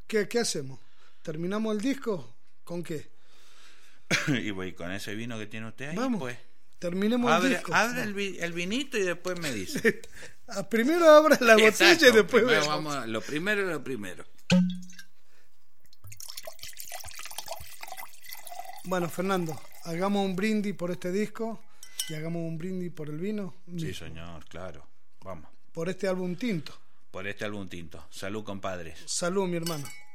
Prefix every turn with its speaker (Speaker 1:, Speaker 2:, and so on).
Speaker 1: ¿Qué hacemos? ¿Terminamos el disco? ¿Con qué?
Speaker 2: Y voy con ese vino que tiene usted ahí.
Speaker 1: Vamos,
Speaker 2: pues.
Speaker 1: terminemos el disco.
Speaker 2: Abre el vinito y después me dice.
Speaker 1: Primero abra la botella. Exacto, y después
Speaker 2: vamos. Lo primero.
Speaker 1: Bueno, Fernando, hagamos un brindis por este disco y hagamos un brindis por el vino.
Speaker 2: Sí, señor, claro. Vamos.
Speaker 1: Por este álbum tinto.
Speaker 2: Salud, compadres.
Speaker 1: Salud, mi hermano.